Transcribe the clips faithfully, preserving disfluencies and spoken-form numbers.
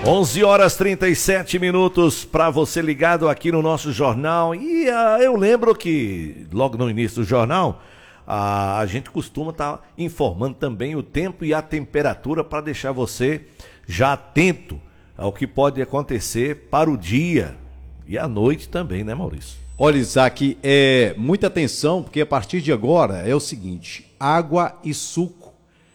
onze horas e trinta e sete minutos para você ligado aqui no nosso jornal. E uh, eu lembro que logo no início do jornal uh, a gente costuma estar tá informando também o tempo e a temperatura para deixar você já atento ao que pode acontecer para o dia e à noite também, né, Maurício? Olha, Isaac, é, muita atenção, porque a partir de agora é o seguinte: água e suco,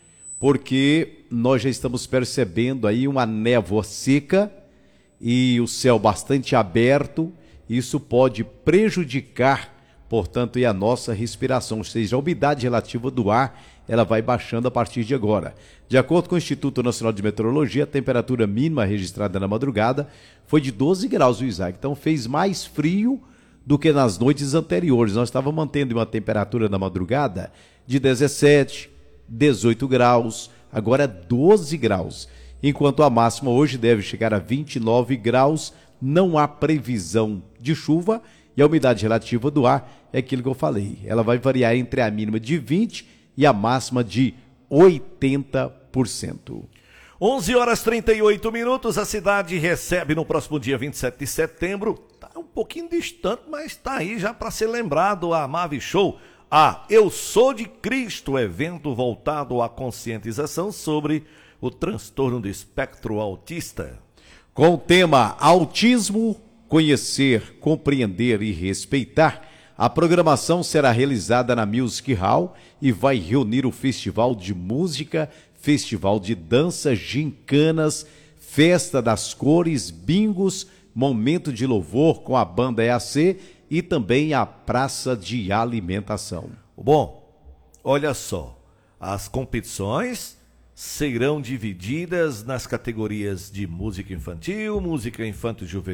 porque nós já estamos percebendo aí uma névoa seca e o céu bastante aberto. Isso pode prejudicar, portanto, e a nossa respiração, ou seja, a umidade relativa do ar, ela vai baixando a partir de agora. De acordo com o Instituto Nacional de Meteorologia, a temperatura mínima registrada na madrugada foi de doze graus, Isaac. Então fez mais frio do que nas noites anteriores. Nós estávamos mantendo uma temperatura na madrugada de dezessete, dezoito graus, agora doze graus. Enquanto a máxima hoje deve chegar a vinte e nove graus, não há previsão de chuva e a umidade relativa do ar é aquilo que eu falei. Ela vai variar entre a mínima de vinte e a máxima de oitenta por cento. onze horas e trinta e oito minutos, a cidade recebe no próximo dia vinte e sete de setembro, está um pouquinho distante, mas está aí já para ser lembrado, a Mavi Show, a Eu Sou de Cristo, evento voltado à conscientização sobre o transtorno do espectro autista. Com o tema Autismo, Conhecer, Compreender e Respeitar, a programação será realizada na Music Hall e vai reunir o Festival de Música, Festival de Dança, Gincanas, Festa das Cores, Bingos, Momento de Louvor com a banda E A C e também a Praça de Alimentação. Bom, olha só, as competições serão divididas nas categorias de música infantil, música infanto-juvenil,